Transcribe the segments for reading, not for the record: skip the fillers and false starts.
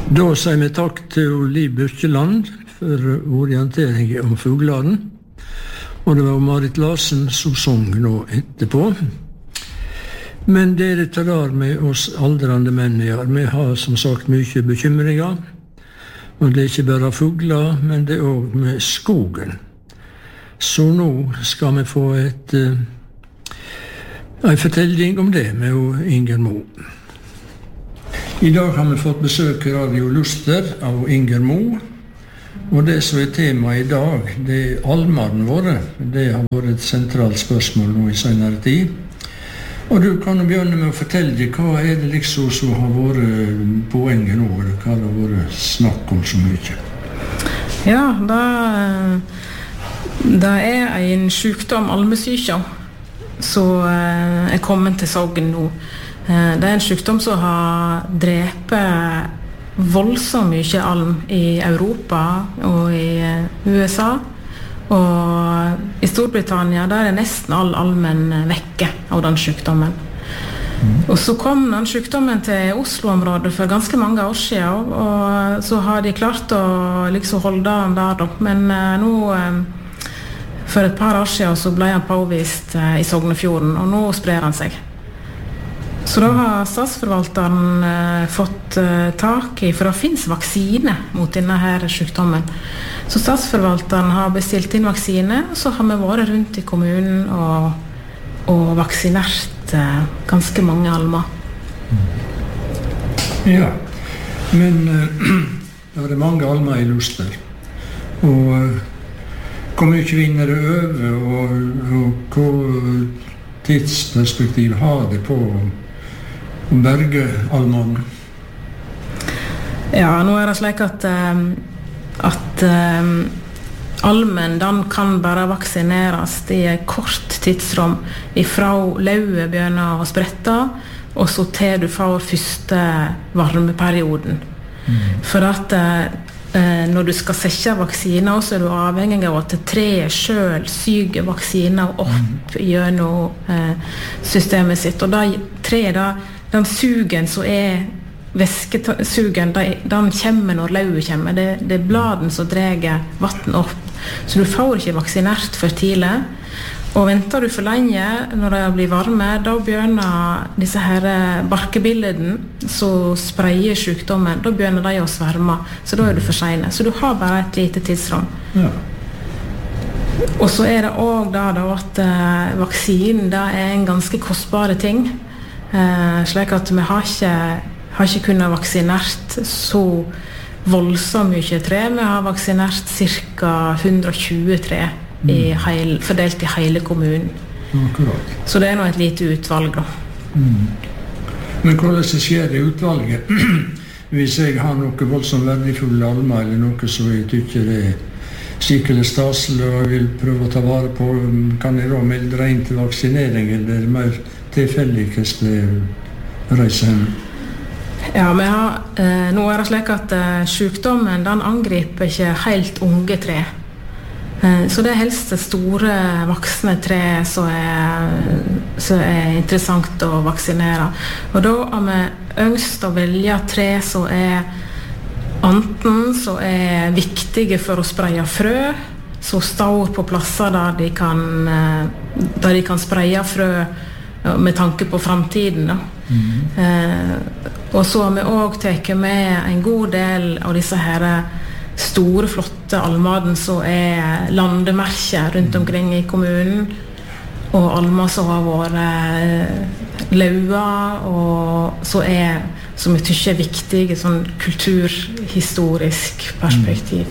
Da sier vi takk til Liv Birkeland for orientering om fuglene. Og det var Marit Larsen som sang nå etterpå. Men dere tar med oss aldrande menn her. Vi har som sagt mye bekymringer. Og det er ikke bare fugler, men det er også med skogen. Så nå skal vi få en fortelling om det med Inger Mo. I dag har vi fått besøk i Radio Luster av Inger Mo. Og det som er tema i dag, det er almene våre. Det har vært et sentralt spørsmål nå i senere tid. Og du kan begynne med å fortelle deg, hva er det liksom som har vært poenget nå? Hva har det vært snakk om så mye? Ja, det er en sykdom, almesyke, som er kommet til Sogn nå. Det er en sykdom som har drepet voldsomt mye alm i Europa og i USA. Og i Storbritannia der er nesten all almen vekke av den sykdommen. Og så kom den sykdommen til Oslo-området for ganske mange år siden, og så har de klart å liksom holde den der. Men nå, for et par år siden, så ble han påvist i Sognefjorden, og nå sprer han seg. Så da har statsforvalteren fått tak i, for det finnes vaksine mot denne her sykdommen. Så statsforvalteren har bestilt inn vaksine, og så har vi vært rundt i kommunen og vaksinert ganske mange almer. Ja, men det er mange almer i Luster. Og hvor mye vinner det over, og hva tidsperspektiv har det på berge almene? Ja, nå er det slik at almen, den kan bare vaksineres i et kort tidsrom ifra lauet begynner å sprette, og så til du får første varmeperioden. For at når du skal sette vaksiner, så er du avhengig av at treet selv syger vaksiner opp gjennom systemet sitt. Og den sugen som er væskesugen, den kommer når lauet kommer. Det er bladen som drar vatten opp. Så du får ikke vaksinert for tidlig. Og venter du for lenge når det blir varme, da begynner disse her barkebilleden som spreier sykdommen, da begynner de å sverme. Så da er du for sene. Så du har bare et lite tidsrom. Ja. Og så er det også da at vaksinen da er en ganske kostbare ting. Slik at vi har ikke kunnet vaksinert så voldsomt mye tre. Vi har vaksinert ca. 120 tre fordelt i hele kommunen. Akkurat. Så det er nå et lite utvalg da. Men hvordan skjer det utvalget? Hvis jeg har noe voldsomt verdifulle almer, eller noe som jeg tykker er skikkelig staselig og vil prøve å ta vare på, kan jeg da melde deg inn til vaksinering, eller er det mer tilfeldig hvordan det reiser hen? Ja, nå er det slik at sykdommen den angriper ikke helt unge tre. Så det er helst det store voksne tre som er interessant å vaksinere. Og da har vi ønsket å velge tre som er enten så er viktige for å spreie frø, som står på plasser der de kan spreie frø med tanke på framtiden. Og så har vi også tatt med en god del av disse her store, flotte almaden som er landemerker rundt omkring i kommunen, og almer som har vært laua, og som jeg tykker er viktig i sånn kulturhistorisk perspektiv.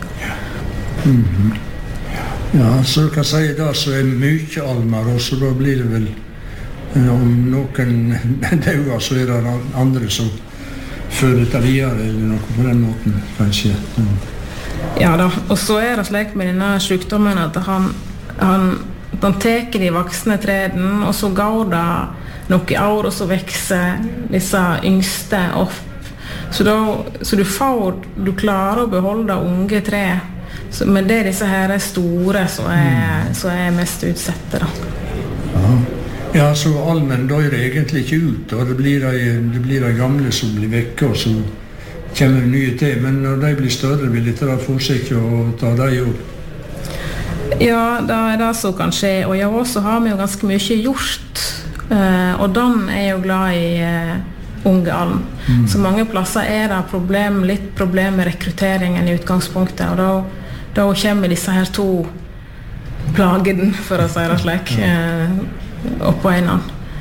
Ja, så du kan si da så er mye almer, og så da blir det vel om noen dauer, så er det andre som fører det videre, eller noe på den måten, kanskje. Ja da, og så er det slik med denne sykdommen at han teker de voksne treden, og så går det noen år, og så vekser disse yngste opp. Så du klarer å beholde unge tre, men det er disse her store som er mest utsette da. Ja, så almen dør egentlig ikke ut, og det blir de gamle som blir vekke, og så kommer nye til, men når de blir større, vil de ta forsiktig og ta de opp. Ja, det det som kan skje, og ja, også har vi jo ganske mye gjort, og Dan jo glad i unge alm. Så mange plasser det litt problem med rekrutteringen i utgangspunktet, og da kommer disse her to plagene, for å si det slik, oppå en.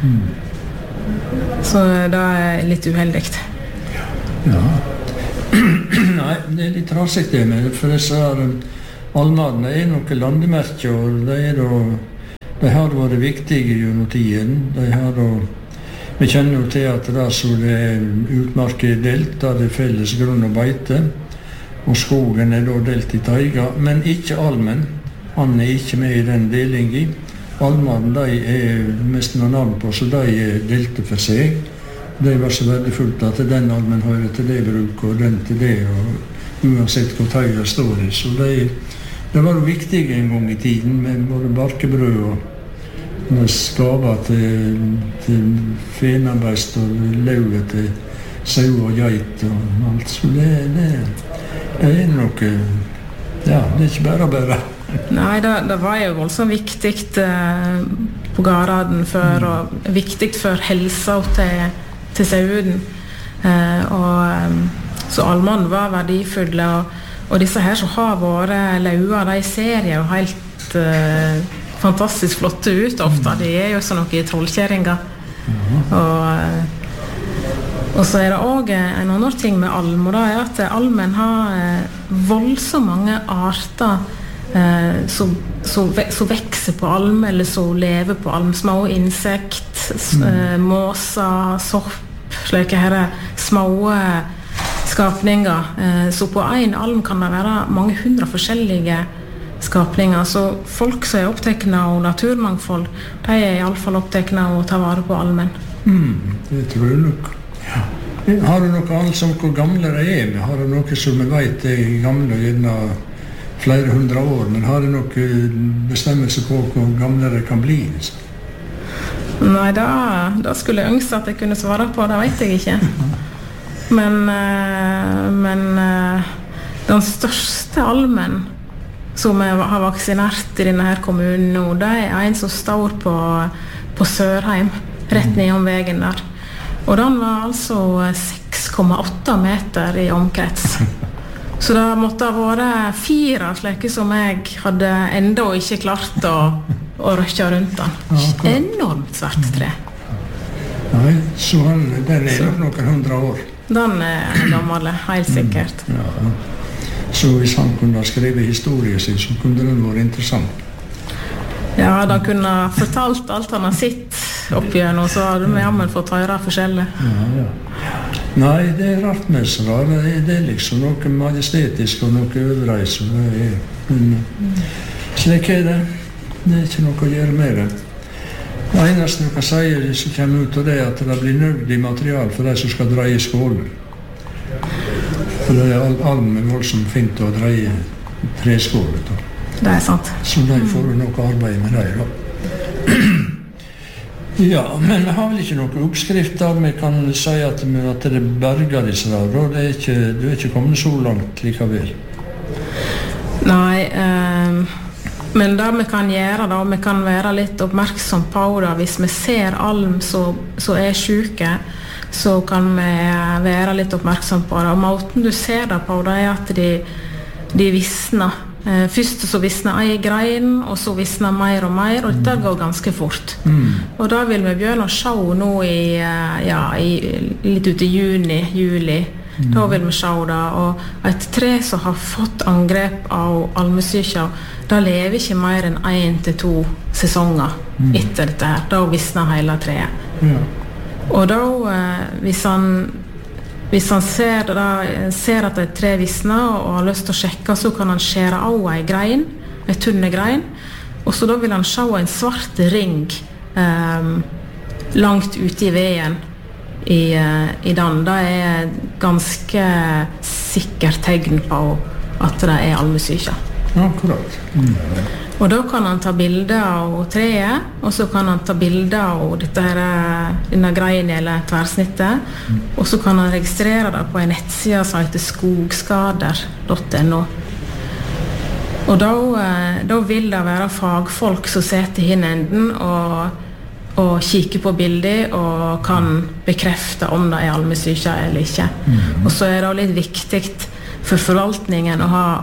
Så det litt uheldig. Ja. Nei, det litt raskt det med, for disse almene noen landemerker, og de har vært viktige gjennom tiden. Vi kjenner jo til at det utmark delt, der det felles grunn og beite, og skogen da delt i taiga, men ikke almen. Han ikke med i den delingen. Almene de mest noen navn på, så de delte for seg. Det var så verdifullt at den almen hører til det bruk, og den til det, og uansett hvor taiga står i. Så det var jo viktig en gang i tiden, med både barkebrød og skaver til fenarbeist og lauget til sau og geit og alt. Så det noe, ja, det ikke bare. Nei, det var jo voldsomt viktig på gården før, og viktig for helsa til sauen. Så almene var verdifulle, og disse her som har vært lauer, de ser jo helt fantastisk flotte ut ofte. De jo sånn noe trollkjæringer. Og så det også en annen ting med alm, og det at almen har voldsomt mange arter som vekser på alm, eller som lever på alm. Små insekt, måser, sopp, slike her små skapninger. Så på en alm kan det være mange hundre forskjellige skapninger. Så folk som opptatt av naturmangfold, de I alle fall opptatt av å ta vare på almen. Det tror jeg nok. Ja. Har du noe annet som hvor gamle de med? Har du noe som vi vet gamle gjennom flere hundre år, men har du noe bestemmelse på hvor gamle det kan bli? Nei, da skulle jeg ønske at jeg kunne svare på, det vet jeg ikke. Men den største almen som har vaksinert I denne her kommunen nå, det en som står på Sørheim, rett nedom veien der. Og den var altså 6,8 meter I omkrets. Så det måtte ha vært 4 slike som jeg hadde enda ikke klart å røkke rundt den. Enormt svært tre. Nei, så den nok noen 100 år. Den gammel, helt sikkert. Ja. Så hvis han kunne ha skrevet historien sin, så kunne den vært interessant. Ja, da kunne ha fortalt alt han har sett oppigjennom, så hadde vi jammen fått høre forskjellig. Ja. Nei, det rart med så rart. Det liksom noe majestetisk og noe overreis. Men slik det. Det ikke noe å gjøre med det. Det eneste jeg kan si som kommer ut av det, at det blir nødvendig material for de som skal dreie skålen. For det almen voldsomt fint å dreie treskålet. Det sant. Så de får noe arbeid med det da. Ja, men vi har vel ikke noen oppskrifter. Vi kan si at det berger disse der, og du ikke kommet så langt likevel. Nei, men det vi kan gjøre da, vi kan være litt oppmerksom på det. Hvis vi ser alm som syke, så kan vi være litt oppmerksom på det. Og måten du ser det på, det at de visner. Først så visner en grein, og så visner mer og mer, og dette går ganske fort. Og da vil vi begynne å se nå litt ut I juni, juli. Da vil vi se det, og et tre som har fått angrep av almesyka, da lever ikke mer enn 1 til 2 sesonger etter dette her. Da visner hele treet. Og da, hvis han ser at et tre visner og har lyst til å sjekke, så kan han skjære av en grein, en tunne grein, og så da vil han se en svart ring langt ute I veien I den. Det ganske sikkert tegn på at det almesyke. Akkurat. Og da kan han ta bilder av treet, og så kan han ta bilder av denne greien eller tverrsnittet, og så kan han registrere det på en nettside som heter skogskader.no. Og da vil det være fagfolk som setter i enden og kikker på bildet og kan bekrefte om det almesyke eller ikke. Og så det litt viktig for forvaltningen å ha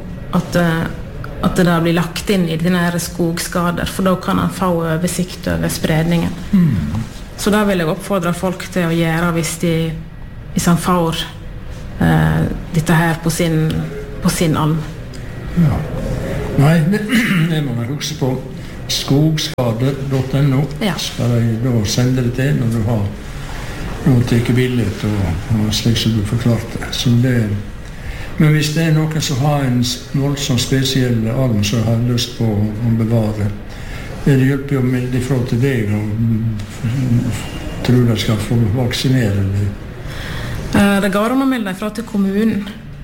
at det blir lagt inn i denne skogskader, for da kan han få oversikt over spredningen. Så da vil jeg oppfordre folk til å gjøre hvis han får dette her på sin alm. Ja. Nei, det må man huske på. Skogskader.no skal jeg da sende det til når du har tatt bildet og slik som du forklarte. Men hvis det noen som har en voldsomt spesiell alm som har lyst på å bevare, det hjelper jo å melde ifra til deg og tror de skal få vaksinere det. Det går an å melde ifra til kommunen.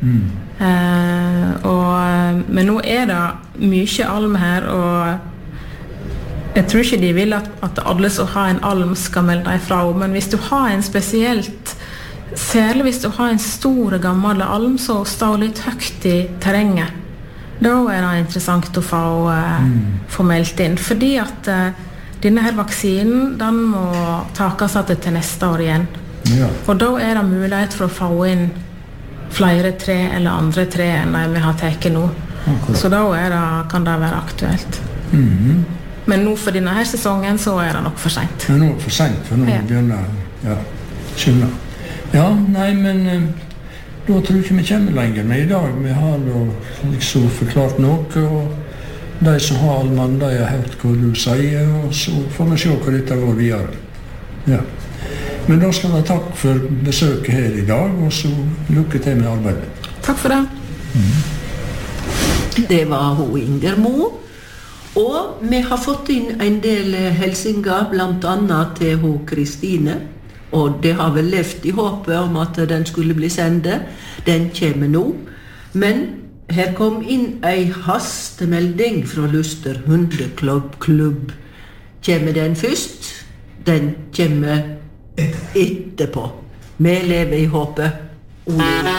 Men nå det mye alm her, og jeg tror ikke de vil at alle som har en alm skal melde ifra, men hvis du har en spesielt, særlig hvis du har en stor gammel alm som står litt høyt i terrenget, da det interessant å få meldt inn, fordi at denne her vaksinen, den må takes til neste år igjen. Og da det mulighet for å få inn flere tre eller andre tre enn de vi har tatt nå. Så da kan det være aktuelt. Men nå for denne her sesongen så det nok for sent. Det nok for sent, for nå begynner skjønner. Ja, nei, men da tror jeg ikke vi kommer lenger med i dag. Vi har da liksom forklart noe, og de som har almann, de har hørt hva du sier, og så får vi se hva dette går videre. Ja. Men da skal jeg takk for besøket her i dag, og så lykke til med arbeidet. Takk for det. Det var hun Inger Mo, og vi har fått inn en del hilsener, blant annet til hun Kristine, og det har vel levd i håpet om at den skulle bli sendet. Den kommer nå. Men her kom inn en hastemelding fra Luster hundeklubb. Kommer den først? Den kommer etterpå. Vi lever i håpet. Ole.